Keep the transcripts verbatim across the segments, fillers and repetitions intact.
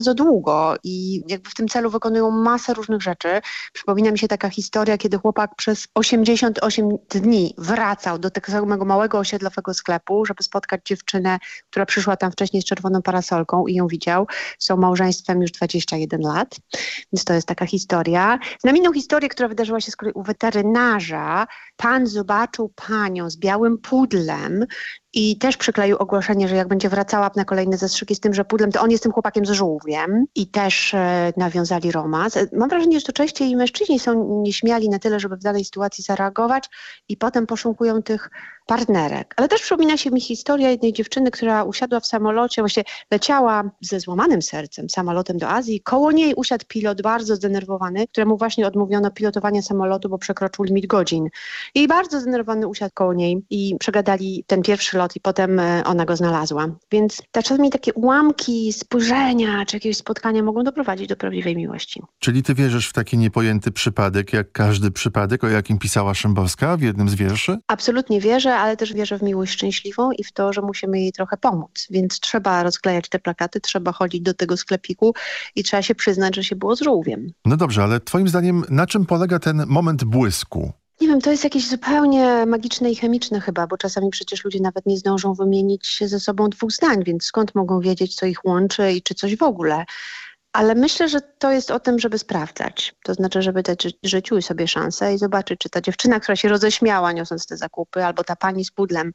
bardzo długo i jakby w tym celu wykonują masę różnych rzeczy. Przypomina mi się taka historia, kiedy chłopak przez osiemdziesiąt osiem dni wracał do tego samego małego osiedlowego sklepu, żeby spotkać dziewczynę, która przyszła tam wcześniej z czerwoną parasolką i ją widział. Są małżeństwem już dwadzieścia jeden lat, więc to jest taka historia. Znam inną historię, która wydarzyła się z kolei u weterynarza. Pan zobaczył panią z białym pudlem i też przykleił ogłoszenie, że jak będzie wracała na kolejne zastrzyki z tym, że pudlem, to on jest tym chłopakiem z żółwiem i też e, nawiązali romans. Mam wrażenie, że to częściej mężczyźni są nieśmiali na tyle, żeby w danej sytuacji zareagować i potem poszukują tych partnerek. Ale też przypomina się mi historia jednej dziewczyny, która usiadła w samolocie, właśnie leciała ze złamanym sercem samolotem do Azji. Koło niej usiadł pilot bardzo zdenerwowany, któremu właśnie odmówiono pilotowania samolotu, bo przekroczył limit godzin. I bardzo zdenerwowany usiadł koło niej i przegadali ten pierwszy lot i potem ona go znalazła. Więc czasami takie ułamki spojrzenia czy jakiegoś spotkania mogą doprowadzić do prawdziwej miłości. Czyli ty wierzysz w taki niepojęty przypadek, jak każdy przypadek, o jakim pisała Szymborska w jednym z wierszy? Absolutnie wierzę, ale też wierzę w miłość szczęśliwą i w to, że musimy jej trochę pomóc. Więc trzeba rozklejać te plakaty, trzeba chodzić do tego sklepiku i trzeba się przyznać, że się było z żółwiem. No dobrze, ale twoim zdaniem na czym polega ten moment błysku? Nie wiem, to jest jakieś zupełnie magiczne i chemiczne chyba, bo czasami przecież ludzie nawet nie zdążą wymienić się ze sobą dwóch zdań, więc skąd mogą wiedzieć, co ich łączy i czy coś w ogóle. Ale myślę, że to jest o tym, żeby sprawdzać. To znaczy, żeby dać ży- życiu sobie szansę i zobaczyć, czy ta dziewczyna, która się roześmiała niosąc te zakupy, albo ta pani z pudlem,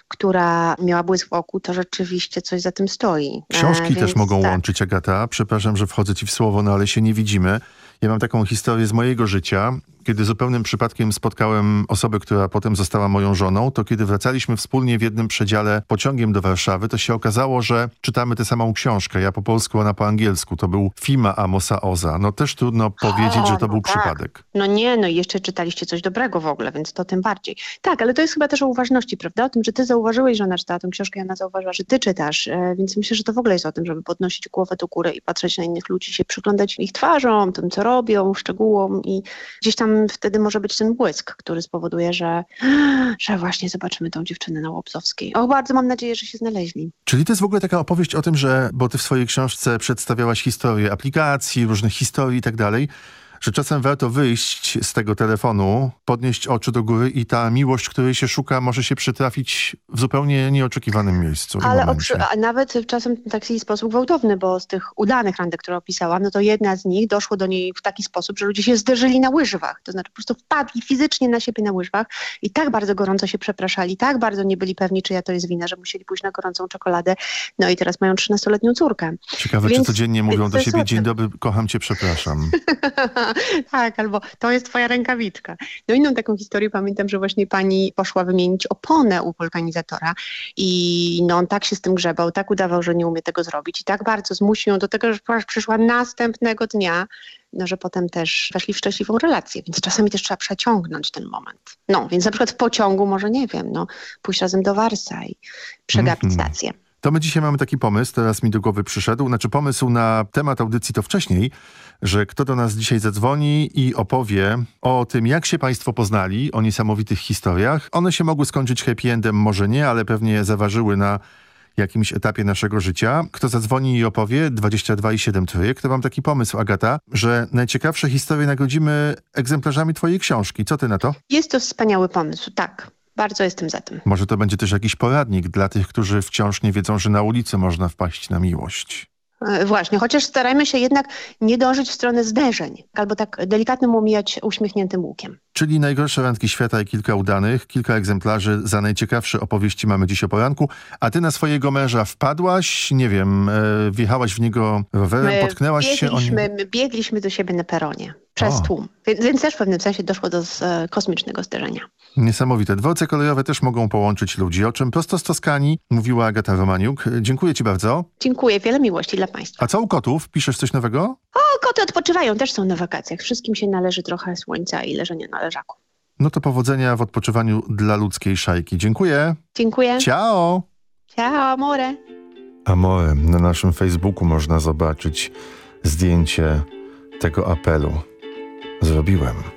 która miała błysk w oku, to rzeczywiście coś za tym stoi. Książki E, też więc mogą tak. łączyć, Agata. Przepraszam, że wchodzę ci w słowo, no ale się nie widzimy. Ja mam taką historię z mojego życia, kiedy zupełnym przypadkiem spotkałem osobę, która potem została moją żoną, to kiedy wracaliśmy wspólnie w jednym przedziale pociągiem do Warszawy, to się okazało, że czytamy tę samą książkę. Ja po polsku, ona po angielsku. To był Fima Amosa Oza. No też trudno powiedzieć, O, że to no był tak. przypadek. No nie, no i jeszcze czytaliście coś dobrego w ogóle, więc to tym bardziej. Tak, ale to jest chyba też o uważności, prawda? O tym, że ty zauważyłeś, że ona czytała tę książkę i ona zauważyła, że ty czytasz, e, więc myślę, że to w ogóle jest o tym, żeby podnosić głowę do góry i patrzeć na innych ludzi, się przyglądać ich twarzom, tym, co robią, szczegółom i gdzieś tam wtedy może być ten błysk, który spowoduje, że, że właśnie zobaczymy tą dziewczynę na Łobzowskiej. O, bardzo mam nadzieję, że się znaleźli. Czyli to jest w ogóle taka opowieść o tym, że, bo ty w swojej książce przedstawiałaś historię aplikacji, różnych historii i tak dalej, że czasem warto wyjść z tego telefonu, podnieść oczy do góry i ta miłość, której się szuka, może się przytrafić w zupełnie nieoczekiwanym miejscu. Ale i momencie. oprzy- a nawet czasem w taki sposób gwałtowny, bo z tych udanych randek, które opisałam, no to jedna z nich doszło do niej w taki sposób, że ludzie się zderzyli na łyżwach. To znaczy po prostu wpadli fizycznie na siebie na łyżwach i tak bardzo gorąco się przepraszali, tak bardzo nie byli pewni, czyja to jest wina, że musieli pójść na gorącą czekoladę. No i teraz mają trzynastoletnią córkę. Ciekawe, Więc- czy codziennie mówią więc do to jest siebie o dzień tym. dobry, kocham cię, przepraszam. Tak, albo to jest twoja rękawiczka. No inną taką historię pamiętam, że właśnie pani poszła wymienić oponę u wulkanizatora i no on tak się z tym grzebał, tak udawał, że nie umie tego zrobić i tak bardzo zmusił ją do tego, że przyszła następnego dnia, no że potem też weszli w szczęśliwą relację, więc czasami też trzeba przeciągnąć ten moment. No, więc na przykład w pociągu może, nie wiem, no pójść razem do Warsa i przegapić Mhm. stację. To my dzisiaj mamy taki pomysł, teraz mi do głowy przyszedł, znaczy pomysł na temat audycji to wcześniej, że kto do nas dzisiaj zadzwoni i opowie o tym, jak się państwo poznali, o niesamowitych historiach. One się mogły skończyć happy endem, może nie, ale pewnie zaważyły na jakimś etapie naszego życia. Kto zadzwoni i opowie, dwadzieścia dwa i siedem trójek, to mam taki pomysł, Agata, że najciekawsze historie nagrodzimy egzemplarzami twojej książki. Co ty na to? Jest to wspaniały pomysł, tak. Bardzo jestem za tym. Może to będzie też jakiś poradnik dla tych, którzy wciąż nie wiedzą, że na ulicy można wpaść na miłość. E, Właśnie, chociaż starajmy się jednak nie dążyć w stronę zderzeń, albo tak delikatnym omijać uśmiechniętym łukiem. Czyli najgorsze randki świata i kilka udanych, kilka egzemplarzy za najciekawsze opowieści mamy dziś o poranku. A ty na swojego męża wpadłaś, nie wiem, e, wjechałaś w niego rowerem, My potknęłaś się o nim. biegliśmy, my biegliśmy do siebie na peronie, przez O. tłum. Więc, więc też w pewnym sensie doszło do z, e, kosmicznego zderzenia. Niesamowite. Dworce kolejowe też mogą połączyć ludzi, o czym prosto z Toskanii mówiła Agata Romaniuk. Dziękuję ci bardzo. Dziękuję, wiele miłości dla Państwa. A co u kotów? Piszesz coś nowego? O, koty odpoczywają, też są na wakacjach. Wszystkim się należy trochę słońca i leżenia na leżaku. No to powodzenia w odpoczywaniu dla ludzkiej szajki. Dziękuję. Dziękuję. Ciao! Ciao, amore. Amore, na naszym Facebooku można zobaczyć zdjęcie tego apelu. Zrobiłem.